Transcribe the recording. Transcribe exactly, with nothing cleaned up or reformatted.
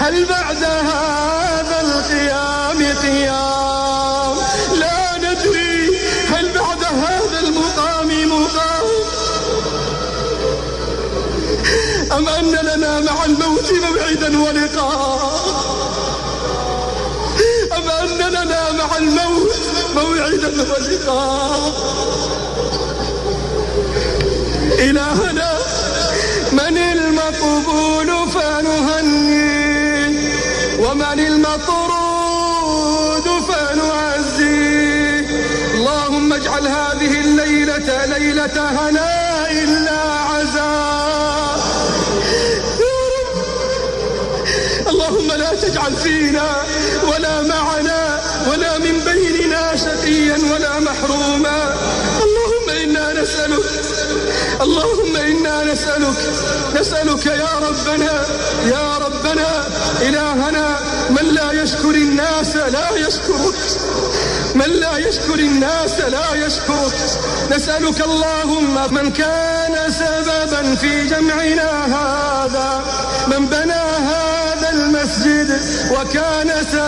هل بعد هذا القيام قيام؟ لا ندري هل بعد هذا المقام مقام، أم أن لنا مع الموت موعدا ولقاء، أم أن لنا مع الموت موعدا ولقاء. إلهنا من المقبول فنهنيه، ومن المطرود فنعزيه. اللهم اجعل هذه الليلة ليلة هناء لا عزاء. اللهم لا تجعل فينا ولا معنا ولا من بيننا شقيا ولا محروما. اللهم إنا نسألك اللهم إنا نسألك نسألك يا ربنا يا ربنا إلهنا، من لا يشكر الناس لا يشكرك، من لا يشكر الناس لا يشكرك. نسألك اللهم من كان سببا في جمعنا هذا، من بنى هذا المسجد وكان سببا